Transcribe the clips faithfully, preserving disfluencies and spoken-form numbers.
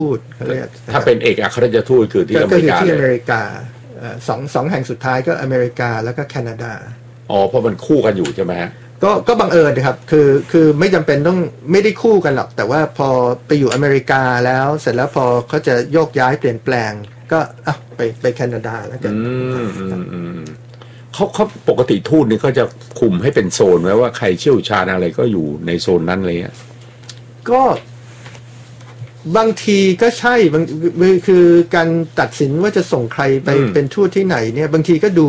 ทูตเขาเรียกถ้าเป็นเอกอัครราชทูตคือที่อเมริกาที่อเมริกาสองสองแห่งสุดท้ายก็อเมริกาแล้วก็แคนาดาอ๋อเพราะมันคู่กันอยู่ใช่ไหมฮะก็ก็บังเอิญนะครับคือคือไม่จำเป็นต้องไม่ได้คู่กันหรอกแต่ว่าพอไปอยู่อเมริกาแล้วเสร็จแล้วพอเขาจะโยกย้ายเปลี่ยนแปลงก็อ่ะไปไปแคนาดาแล้วกันเขาเขาปกติทูตนี่ก็จะคุมให้เป็นโซนไว้ว่าใครเชี่ยวชาญอะไรก็อยู่ในโซนนั้นเลยอ่ะก็บางทีก็ใช่บางคือการตัดสินว่าจะส่งใครไปเป็นทูตที่ไหนเนี่ยบางทีก็ดู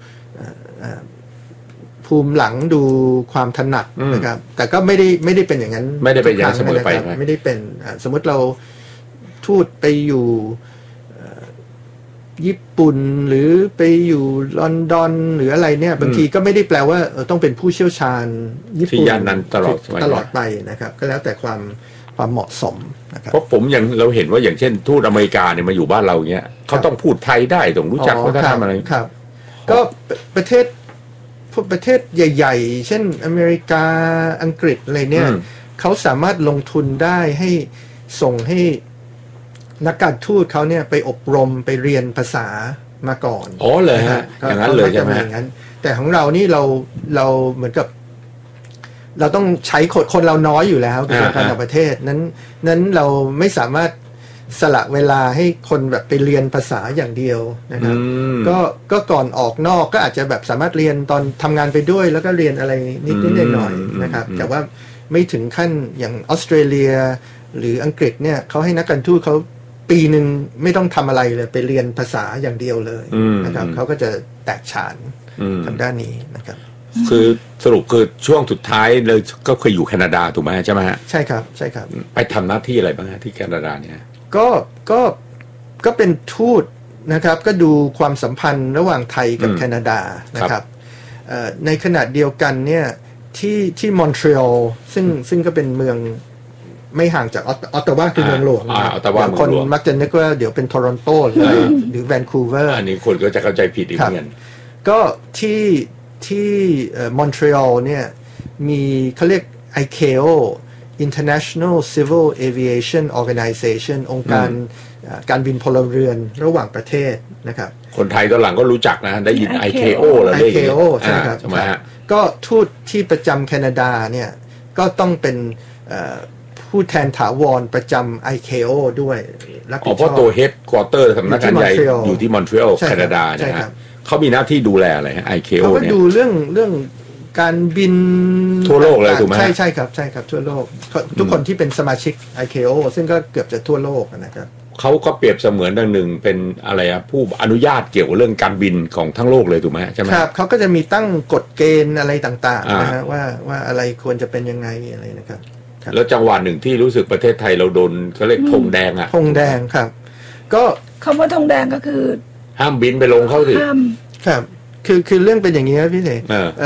ภูมิหลังดูความถนัดนะครับแต่ก็ไม่ได้ไม่ได้เป็นอย่างนั้นไม่ได้เป็นอย่างเสมอไปไม่ได้เป็นสมมติเราทูตไปอยู่ญี่ปุ่นหรือไปอยู่ลอนดอนหรืออะไรเนี่ยบางทีก็ไม่ได้แปลว่าต้องเป็นผู้เชี่ยวชาญญี่ปุ่นที่ย่านนั้นตลอดตลอดไปนะครับก็แล้วแต่ความความเหมาะสมนะครับเพราะผมอย่างเราเห็นว่าอย่างเช่นทูตอเมริกาเนี่ยมาอยู่บ้านเราเงี้ยเขาต้องพูดไทยได้ต้องรู้จักวัฒนธรรมอะไรครับก็ประเทศประเทศใหญ่ๆเช่นอเมริกาอังกฤษอะไรเนี่ยเขาสามารถลงทุนได้ให้ส่งให้นักการทูตเขาเนี่ยไปอบรมไปเรียนภาษามาก่อนอ๋อเลยฮะอย่างนั้นเลยใช่ไหมแต่ของเรานี่เราเราเหมือนกับเราต้องใช้คนคนเราน้อยอยู่แล้วในการต่างประเทศนั้นนั้นเราไม่สามารถสละเวลาให้คนแบบไปเรียนภาษาอย่างเดียวนะครับก็ก็ก่อนออกนอกก็อาจจะแบบสามารถเรียนตอนทำงานไปด้วยแล้วก็เรียนอะไรนิดนิดหน่อยๆนะครับแต่ว่าไม่ถึงขั้นอย่างออสเตรเลียหรืออังกฤษเนี่ยเขาให้นักการทูตเขาปีหนึ่งไม่ต้องทำอะไรเลยไปเรียนภาษาอย่างเดียวเลยนะครับเขาก็จะแตกฉานทางด้านนี้นะครับคือสรุปคือช่วงสุดท้ายเลยก็เคยอยู่แคนาดาถูกไหมใช่ไหมฮะใช่ครับใช่ครับไปทำหน้าที่อะไรบ้างฮะที่แคนาดาเนี่ยก็ก็ก็เป็นทูตนะครับก็ดูความสัมพันธ์ระหว่างไทยกับแคนาดานะครับในขณะเดียวกันเนี่ยที่ที่มอนทรีออลซึ่งซึ่งก็เป็นเมืองไม่ห่างจากออตตาวาคือเมืองหลวงบางคนมักจะนึกว่าเดี๋ยวเป็นโทรอนโตหรือหรือแวนคูเวอร์อันนี้คนก็จะเข้าใจผิดอีกเหมือนกันก็ที่ที่มอนทรีออลเนี่ยมีเขาเรียก ไอ เค โอ International Civil Aviation Organization องค์การการบินพลเรือนระหว่างประเทศนะครับคนไทยตอนหลังก็รู้จักนะได้ยิน ไอ เค โอ แล้วไอ เค โอ ใช่ครับก็ทูตที่ประจำแคนาดาเนี่ยก็ต้องเป็นผู้แทนถาวรประจำ ไอ เค โอ ด้วยรับผิดชอบเพราะตัวเฮดควอเตอร์สำนักงานใหญ่อยู่ที่มอนทรีออลแคนาดานะฮะเขามีหน้าที่ดูแลอะไรฮะ ไอ เค โอ เนี่ยเขาก็ดูเรื่องเรื่องการบินทั่วโลกเลยถูกไหมใช่ใช่ครับใช่ครับทั่วโลกทุกคนที่เป็นสมาชิก ไอ เค โอ ซึ่งก็เกือบจะทั่วโลกนะครับเขาก็เปรียบเสมือนดังหนึ่งเป็นอะไรอะผู้อนุญาตเกี่ยวกับเรื่องการบินของทั้งโลกเลยถูกไหมใช่ไหมครับเขาก็จะมีตั้งกฎเกณฑ์อะไรต่างๆนะฮะว่าว่าอะไรควรจะเป็นยังไงอะไรนะครับแล้วจังหวะหนึ่งที่รู้สึกประเทศไทยเราโดนเขาเรียกธงแดงอะธงแดงครับก็คำว่าธงแดงก็คือห้ามบินไปลงเข้าสิห้ามครับคือคือเรื่องเป็นอย่างนี้ครับพี่เสก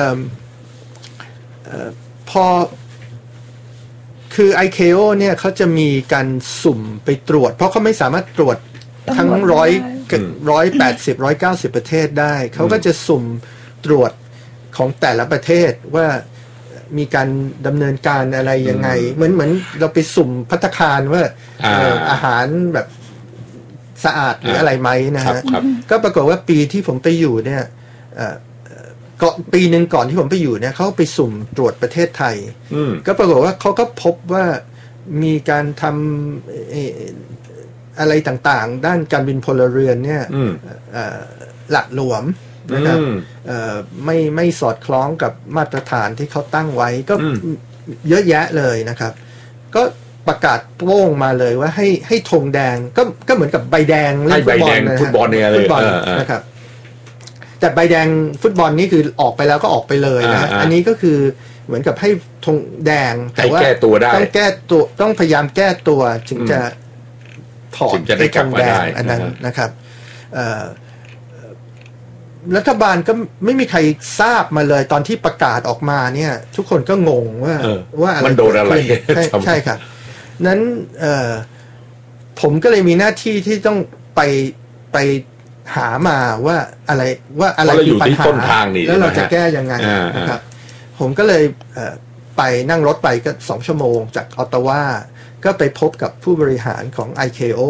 พอคือ ไอ เค โอ เนี่ยเขาจะมีการสุ่มไปตรวจเพราะเขาไม่สามารถตรวจทั้งร้อยร้อยแปดสิบร้อยเก้าสิบประเทศได้เขาก็จะสุ่มตรวจของแต่ละประเทศว่ามีการดำเนินการอะไรยังไงเหมือนเหมือนเราไปสุ่มภัตตาคารว่าอาหารแบบสะอาดหรืออะไรไหมนะฮะก็ปรากฏว่าปีที่ผมไปอยู่เนี่ยก็ปีหนึ่งก่อนที่ผมไปอยู่เนี่ยเขาไปสุ่มตรวจประเทศไทยก็ปรากฏว่าเขาก็พบว่ามีการทำอะไรต่างๆด้านการบินพลเรือนเนี่ยหละหลวมนะครับไม่ไม่สอดคล้องกับมาตรฐานที่เขาตั้งไว้ก็เยอะแยะเลยนะครับก็ประกาศโป้งมาเลยว่าให้ให้ธงแดงก็ก็เหมือนกับใบแดงเล่นฟุตบอลนะฟุตบอลเนี่ยเลยนะครับแต่ใบแดงฟุตบอลนี่คือออกไปแล้วก็ออกไปเลยนะอันนี้ก็คือเหมือนกับให้ธงแดงแต่ว่าต้องแก้ตัวต้องพยายามแก้ตัวถึงจะถอดไอ้ธงแดงอันนั้นนะครับรัฐบาลก็ไม่มีใครทราบมาเลยตอนที่ประกาศออกมาเนี่ยทุกคนก็งงว่าว่ามันโดนอะไรใช่ใช่ครับนั้นผมก็เลยมีหน้าที่ที่ต้องไปไปหามาว่าอะไรว่าอะไรคือปัญหาแล้วเราจะแก้ยังไงนะครับผมก็เลยไปนั่งรถไปก็สองชั่วโมงจากออตตาวาก็ไปพบกับผู้บริหารของ ไอ เค โอ